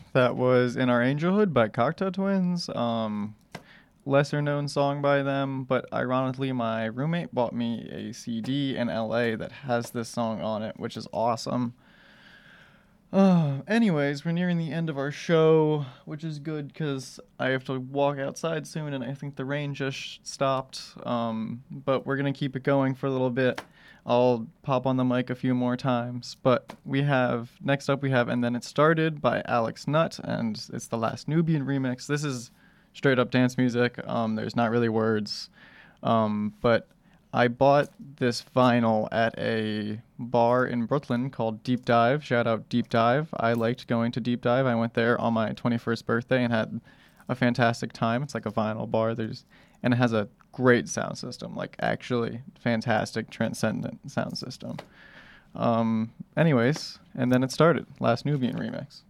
That was In Our Angelhood by Cocteau Twins. Lesser known song by them, but ironically, my roommate bought me a CD in LA that has this song on it, which is awesome. Anyways, we're nearing the end of our show, which is good because I have to walk outside soon, and I think the rain just stopped. But we're gonna keep it going for a little bit. I'll pop on the mic a few more times. But we have next up we have "And Then It Started" by Alex Nutt, and it's the Last Nubian remix. This is straight up dance music. There's not really words. But I bought this vinyl at a bar in Brooklyn called Deep Dive. Shout out Deep Dive. I liked going to Deep Dive. I went there on my 21st birthday and had a fantastic time. It's like a vinyl bar. And it has a great sound system, like actually fantastic, transcendent sound system. Anyways, and then it started. Last Nubian remix.